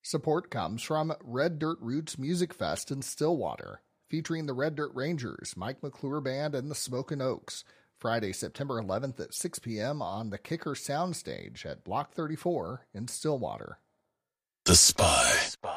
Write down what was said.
Support comes from Red Dirt Roots Music Fest in Stillwater, featuring the Red Dirt Rangers, Mike McClure Band, and the Smokin' Oaks, Friday, September 11th at 6 p.m. on the Kicker Soundstage at Block 34 in Stillwater. The Spy.